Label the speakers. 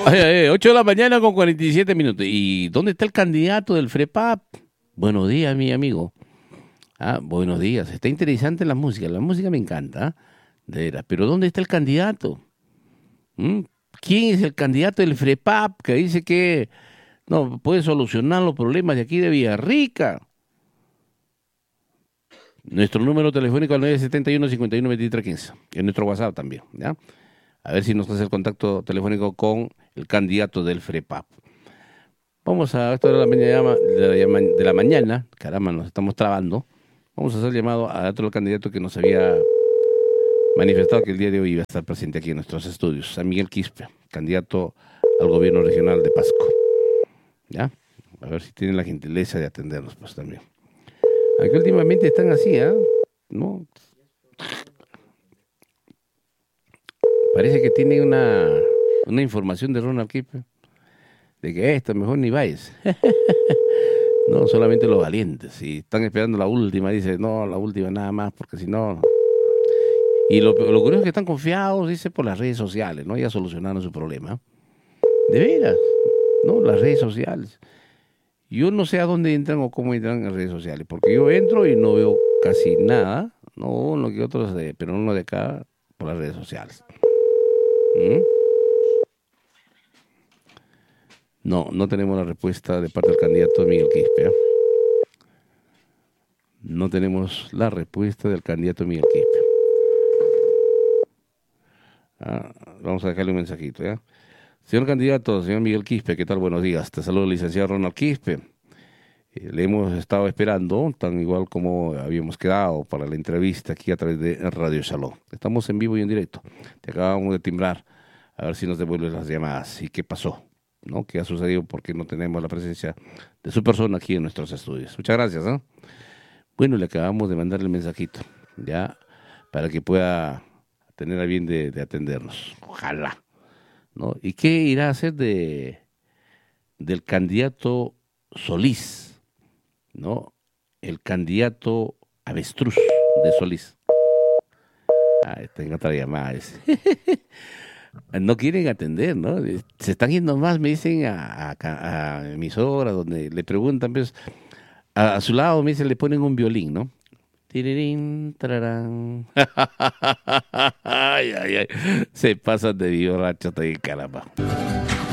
Speaker 1: Ay, ay, 8 de la mañana con 47 minutos. ¿Y dónde está el candidato del FREPAP? Buenos días, mi amigo. Buenos días. Está interesante la música. La música me encanta, de veras. Pero ¿dónde está el candidato? ¿Mm? ¿Quién es el candidato del FREPAP que dice que no puede solucionar los problemas de aquí de Villarrica? Nuestro número telefónico es 971-51-2315. En nuestro WhatsApp también, ¿ya? A ver si nos hace el contacto telefónico con el candidato del FREPAP. Vamos a esto de de la mañana. Caramba, nos estamos trabando. Vamos a hacer llamado a otro candidato que nos había manifestado que el día de hoy iba a estar presente aquí en nuestros estudios. San Miguel Quispe, candidato al gobierno regional de Pasco. ¿Ya? A ver si tienen la gentileza de atendernos, pues también. Aunque últimamente están así, ¿no? Parece que tienen una información de Ronald Quispe, de que esto mejor ni vayas. No, solamente los valientes. Si están esperando la última, dice, no, la última nada más, porque si no... Y lo curioso es que están confiados, dice, por las redes sociales, ¿no? Ya solucionaron su problema. De veras, ¿no? Las redes sociales. Yo no sé a dónde entran o cómo entran en las redes sociales, porque yo entro y no veo casi nada, no uno que otros, pero uno de acá por las redes sociales. ¿Mm? No tenemos la respuesta de parte del candidato Miguel Quispe. No tenemos la respuesta del candidato Miguel Quispe. Vamos a dejarle un mensajito, ¿ya? Señor candidato, señor Miguel Quispe, ¿qué tal? Buenos días. Te saludo el licenciado Ronald Quispe. Le hemos estado esperando, tan igual como habíamos quedado para la entrevista aquí a través de Radio Salón. Estamos en vivo y en directo. Te acabamos de timbrar. A ver si nos devuelves las llamadas. ¿Y qué pasó? ¿No? ¿Qué ha sucedido? Porque no tenemos la presencia de su persona aquí en nuestros estudios. Muchas gracias, ¿no? Bueno, le acabamos de mandarle el mensajito, ya, para que pueda tener a bien de atendernos. Ojalá, ¿no? ¿Y qué irá a hacer del candidato Solís, ¿no? El candidato Avestruz de Solís. Tengo otra llamada. No quieren atender, ¿no? Se están yendo más, me dicen, a emisoras donde le preguntan, pues, a su lado, me dicen, le ponen un violín, ¿no? Tirirín, tararán. Ay, ay, ay. Se pasan de borracho, caramba.